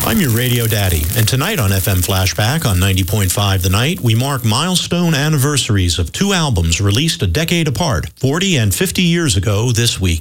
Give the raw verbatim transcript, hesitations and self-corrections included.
I'm your radio daddy, and tonight on F M Flashback on ninety point five The Night, we mark milestone anniversaries of two albums released a decade apart, forty and fifty years ago this week.